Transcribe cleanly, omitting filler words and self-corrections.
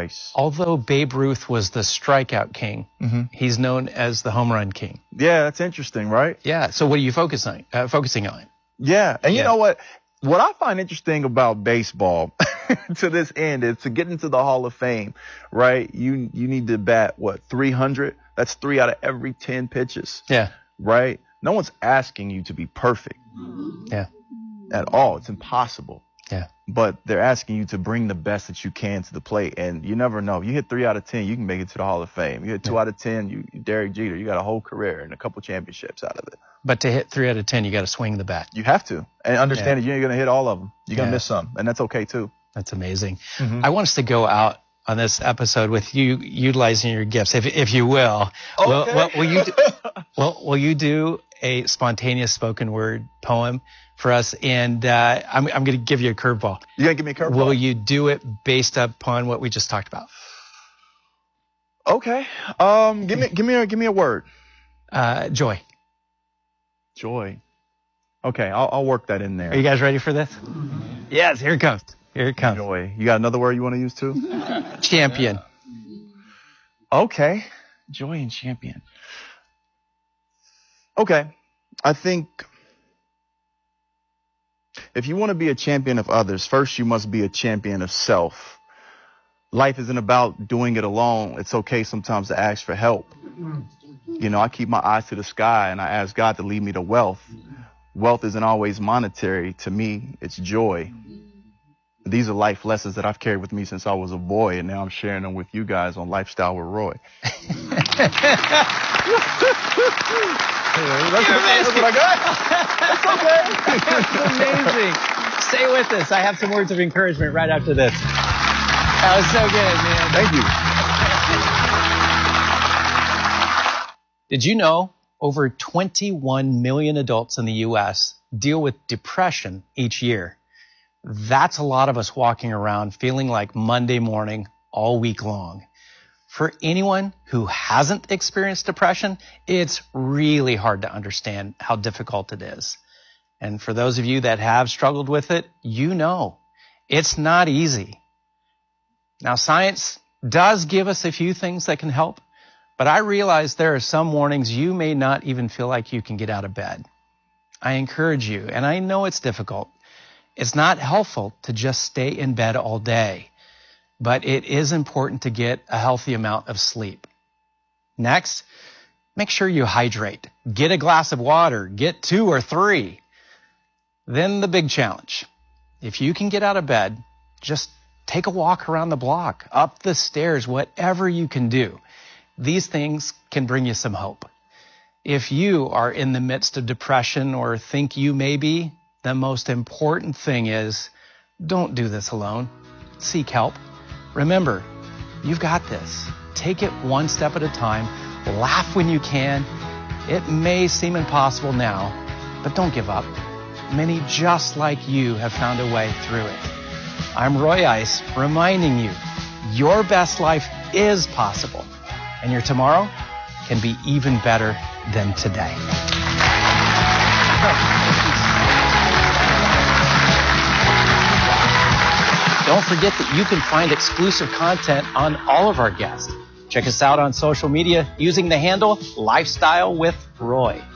twice. Although Babe Ruth was the strikeout king, he's known as the home run king. Yeah, that's interesting, right? Yeah. So what are you focusing on? Yeah. And you know what? What I find interesting about baseball to this end is to get into the Hall of Fame, right? You need to bat, 300? That's 3 out of every 10 pitches. Yeah. Right? No one's asking you to be perfect. Yeah. At all. It's impossible. Yeah. But they're asking you to bring the best that you can to the plate. And you never know. You hit 3 out of 10, you can make it to the Hall of Fame. You hit 2 out of 10, you Derek Jeter, you got a whole career and a couple championships out of it. But to hit 3 out of 10, you got to swing the bat. You have to. And understand that you ain't going to hit all of them. You're going to miss some. And that's okay, too. That's amazing. I want us to go out on this episode with you utilizing your gifts, if you will. Okay. Will you do a spontaneous spoken word poem for us? And I'm going to give you a curveball. You going to give me a curveball? Will you do it based upon what we just talked about? Okay. Give me a word. Joy. Joy. Okay, I'll work that in there. Are you guys ready for this? Yes, here it comes. Here it comes. Joy. You got another word you want to use too? Champion. Okay. Joy and champion. Okay. I think if you want to be a champion of others, first you must be a champion of self. Life isn't about doing it alone. It's okay sometimes to ask for help. You know, I keep my eyes to the sky and I ask God to lead me to wealth. Wealth isn't always monetary. To me, it's joy. These are life lessons that I've carried with me since I was a boy, and now I'm sharing them with you guys on Lifestyle with Roy. That's what I got. That's okay. That's amazing. Stay with us. I have some words of encouragement right after this. That was so good, man. Thank you. Did you know over 21 million adults in the U.S. deal with depression each year? That's a lot of us walking around feeling like Monday morning all week long. For anyone who hasn't experienced depression, it's really hard to understand how difficult it is. And for those of you that have struggled with it, you know it's not easy. Now, science does give us a few things that can help, but I realize there are some mornings you may not even feel like you can get out of bed. I encourage you, and I know it's difficult. It's not helpful to just stay in bed all day, but it is important to get a healthy amount of sleep. Next, make sure you hydrate. Get a glass of water. Get 2 or 3. Then the big challenge. If you can get out of bed, just take a walk around the block, up the stairs, whatever you can do. These things can bring you some hope. If you are in the midst of depression or think you may be, the most important thing is don't do this alone. Seek help. Remember, you've got this. Take it one step at a time. Laugh when you can. It may seem impossible now, but don't give up. Many just like you have found a way through it. I'm Roy Ice, reminding you, your best life is possible, and your tomorrow can be even better than today. Don't forget that you can find exclusive content on all of our guests. Check us out on social media using the handle Lifestyle with Roy.